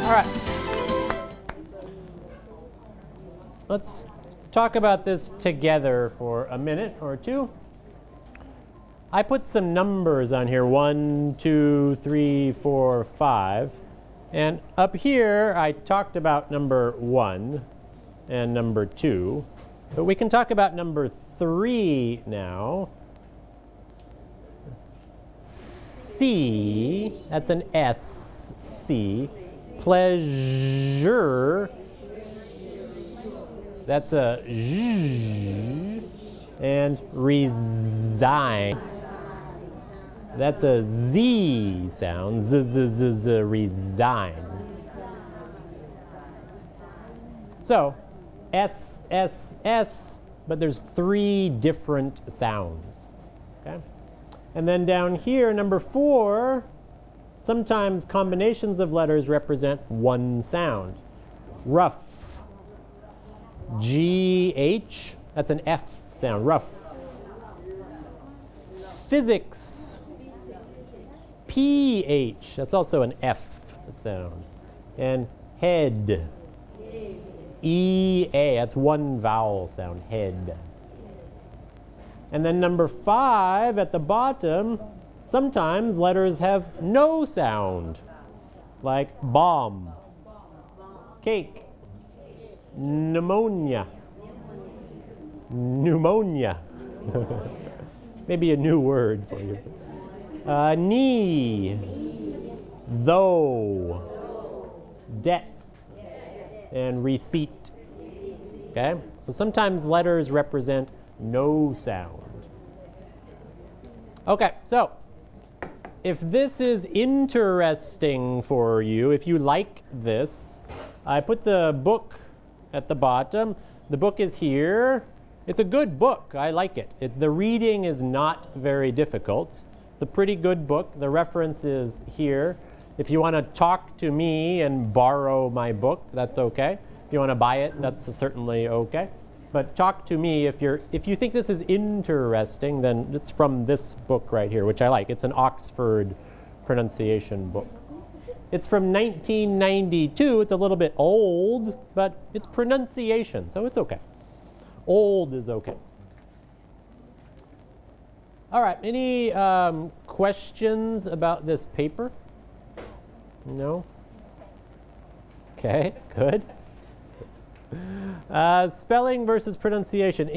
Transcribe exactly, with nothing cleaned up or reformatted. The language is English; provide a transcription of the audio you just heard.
All right. Let's talk about this together for a minute or two. I put some numbers on here, one, two, three, four, five. And up here, I talked about number one and number two. But we can talk about number three now. C, that's an S, C. Pleasure, that's a Z. And resign, that's a Z sound, Z, Z, Z, Z, resign. So, S, S, S, but there's three different sounds, okay? And then down here, number four, sometimes combinations of letters represent one sound. Rough, G, H, that's an F sound, rough. Physics, P, H, that's also an F sound. And head, E, A, that's one vowel sound, head. And then number five at the bottom, sometimes letters have no sound, like bomb, cake, pneumonia, pneumonia. Maybe a new word for you. Uh, knee, though, debt, and receipt. Okay? So sometimes letters represent no sound. Okay, so if this is interesting for you, if you like this, I put the book at the bottom. The book is here. It's a good book. I like it. it. The reading is not very difficult. It's a pretty good book. The reference is here. If you want to talk to me and borrow my book, that's okay. If you want to buy it, that's certainly okay. But talk to me if you're if you think this is interesting, then it's from this book right here, which I like. It's an Oxford pronunciation book. It's from nineteen ninety-two. It's a little bit old, but it's pronunciation, so it's okay. Old is okay. All right, any um, questions about this paper? No? Okay, good. Uh, spelling versus pronunciation.